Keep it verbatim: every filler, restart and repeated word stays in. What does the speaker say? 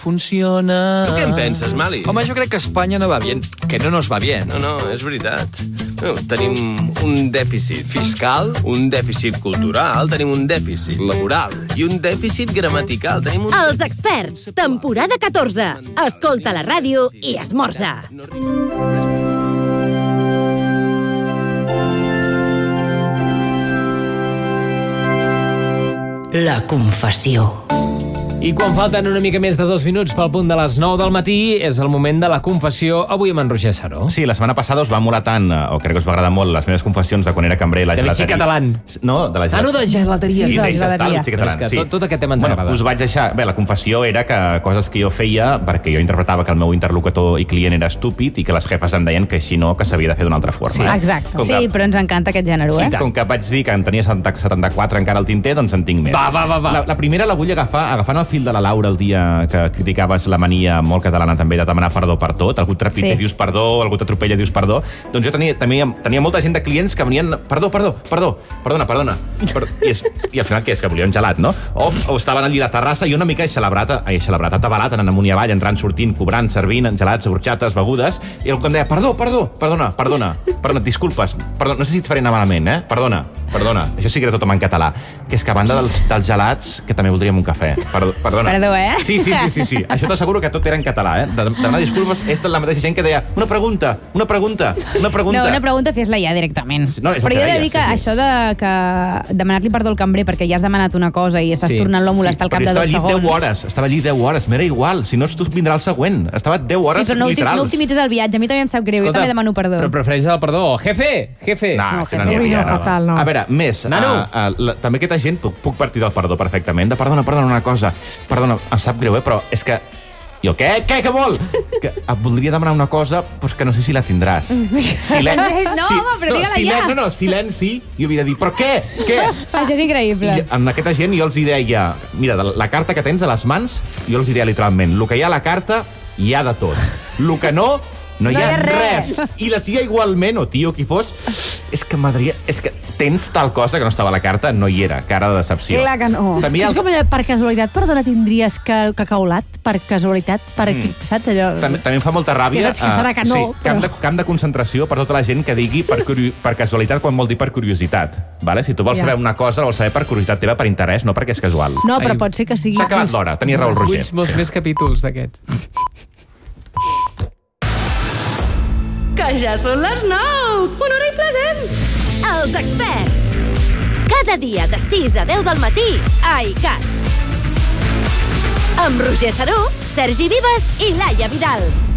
funciona. Tu què en penses, Mali? Home, jo crec que Espanya no va bien. Que no nos va bien. No, no, és veritat. No, tenim un dèficit fiscal, un dèficit cultural, tenim un dèficit laboral i un dèficit gramatical. Tenim un Els experts, temporada catorze. Escolta la ràdio i esmorza. La confessió. I quan falten una mica més de dos minuts pel punt de les nou del matí, és el moment de la confessió, avui amb en Roger Saró. Sí, la setmana passada us va molar tant, o crec que us va agradar molt, les meves confessions de quan era cambrer a la De gelateria. l'Itxi Catalán. No, de la gelateria. Ah, no, de gelateria. Sí, Sí, de deixes estar, gelateria. l'Itxi Catalán, Però és que sí. tot, tot aquest tema ens bueno, agrada. us vaig deixar... Bé, la confessió era que coses que jo feia, perquè jo interpretava que el meu interlocutor i client era estúpid i que les jefes em deien que així no, que s'havia de fer d'una altra forma. Sí, eh? Exacte. Com Sí, que, però ens encanta aquest gènere, eh? sí, com que vaig dir que en tenia setanta-quatre encara al tinter, doncs en tinc més. Va, va, va, va. La, la primera la vull agafar, agafant el fil de la Laura el dia que criticaves la mania molt catalana també de demanar perdó per tot. Algú trepitja Sí. i dius perdó, algú t'atropella i dius perdó. Doncs jo tenia, tenia, tenia molta gent de clients que venien perdó, perdó, perdó, perdona, perdona. Per, i, és, I al final què és? Que volien gelat, no? O, o estaven allí a la terrassa i una mica celebrat, ai, celebrat atabalat, anant amunt i avall, entrant, sortint, cobrant, servint, gelats, horxates, begudes, i algú em deia, perdó, perdó, perdona, perdona, perdona, disculpes, perdona, no sé si et faré anar malament, eh? Perdona, perdona. Això sí que era tot en català. Que és que a banda dels, dels gelats, que també voldríem un cafè. Perdó, perdona. Perdó, eh? Sí, sí, sí, sí, sí. Això t'asseguro que tot era en català, eh? De, demanar disculpes és la mateixa gent que deia una pregunta, una pregunta, una pregunta. No, una pregunta fes-la ja directament. No, és el Però que jo he de deia, dir que sí, sí. això de que demanar-li perdó al cambrer perquè ja has demanat una cosa i estàs Sí. tornant-lo a molestar al cap de Però dos estava allí segons. deu hores, estava allí deu hores, m'era igual, si no tu vindrà el següent. Estava deu hores Sí, però no, opti- literals. no optimitzes el viatge. A mi també em sap greu. Jo també demano perdó. Però prefereixes el perdó. Jefe, jefe. No, No, que jefe, no n'hi ui, havia, no, fatal, no. A veure, més, Nano. uh, uh, la, també aquesta gent, puc, puc partir del perdó perfectament, de perdona, perdona una cosa, perdona, em sap greu, eh, però és que jo, què? Què? Què vol? Que et voldria demanar una cosa, doncs que no sé si la tindràs. Silen... No, home, però digue-la silen... ja. No, no, silenci. I havia de dir, però què? Què? Això és increïble. I amb aquesta gent jo els hi deia, mira, de la carta que tens a les mans, jo els hi deia literalment, el que hi ha a la carta, hi ha de tot. El que no, no hi No ha, hi ha res. res. I la tia igualment, o tio, qui fos, és que m'agradaria... És que tens tal cosa que no estava a la carta, no hi era, cara de decepció. Clar que no. També hi Això ha... és com allò, per casualitat, perdona, tindries que, cacaulat? Per casualitat? Per, mm. Saps allò? També, també em fa molta ràbia... Ja saps que serà que no, sí, però- camp de, camp de concentració per tota la gent que digui per, curi, per casualitat quan vol dir per curiositat. Vale? Si tu vols Ja. saber una cosa, la vols saber per curiositat teva, per interès, no perquè és casual. No, però Ai, pot ser que sigui... S'ha acabat l'hora, tenia raó el Roger. Vull molts més capítols d'aquests. Que ja són les nou! Una hora i pleguem! Els experts! Cada dia de sis a deu del matí a ICAT. Amb Roger Saró, Sergi Vives i Laia Vidal.